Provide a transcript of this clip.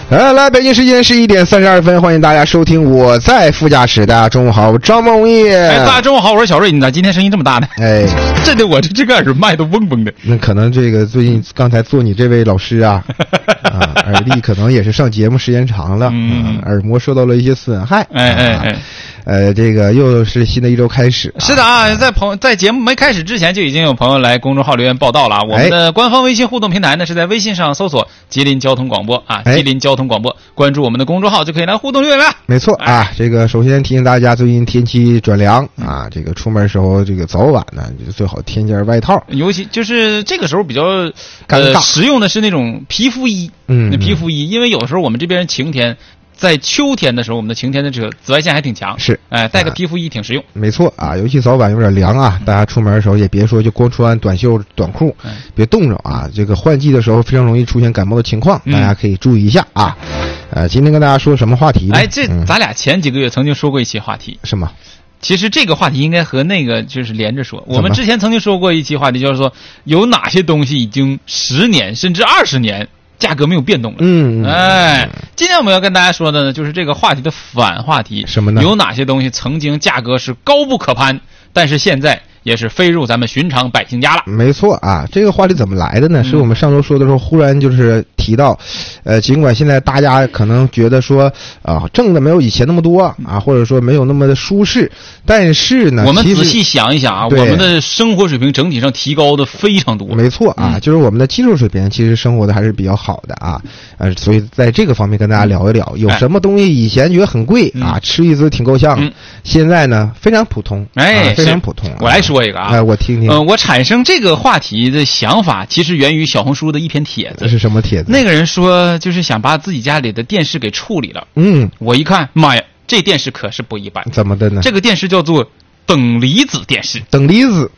来，北京时间11点32分，欢迎大家收听我在副驾驶。大家中午好，我张梦毅。 大家中午好，我是小瑞。你咋今天声音这么大呢？震得我这个耳麦都嗡嗡的。 那可能这个最近刚才做你这位老师啊，耳力可能也是上节目时间长了，耳膜受到了一些损害。这个又是新的一周开始。 是的啊，在节目没开始之前就已经有朋友来公众号留言报道了。我们的官方微信互动平台呢是在微信上搜索吉林交通广播啊，吉林交通广播，关注我们的公众号就可以来互动留言了。 没错啊，这个首先提醒大家，最近天气转凉啊，这个出门时候这个早晚呢就最好添件外套， 尤其就是这个时候比较实用的是那种皮肤衣，皮肤衣，因为有时候我们这边晴天。在秋天的时候，我们的晴天的这个紫外线还挺强， 是， 带个皮肤衣挺实用。 没错啊，尤其早晚有点凉啊，大家出门的时候也别说就光穿短袖短裤，别冻着啊。这个换季的时候非常容易出现感冒的情况，大家可以注意一下啊。今天跟大家说什么话题呢？ 咱俩前几个月曾经说过一期话题， 什么？ 其实这个话题应该和那个就是连着说。我们之前曾经说过一期话题，就是说有哪些东西已经10年甚至20年。价格没有变动了。今天我们要跟大家说的呢，就是这个话题的反话题。 什么呢？ 有哪些东西曾经价格是高不可攀，但是现在也是飞入咱们寻常百姓家了。 没错啊，这个话题怎么来的呢？是我们上周说的时候，忽然就是提到，尽管现在大家可能觉得说挣的没有以前那么多啊，或者说没有那么的舒适，但是呢， 我们仔细想一想啊，我们的生活水平整体上提高的非常多。 没错啊，就是我们的技术水平其实生活的还是比较好的啊，所以在这个方面跟大家聊一聊，有什么东西以前觉得很贵啊，吃一次挺够呛，现在呢非常普通，非常普通。 我来说一个啊， 我听听。 我产生这个话题的想法，其实源于小红书的一篇帖子。 是什么帖子？ 那个人说，就是想把自己家里的电视给处理了。我一看，妈呀，这电视可是不一般。 怎么的呢？ 这个电视叫做等离子电视。 等离子。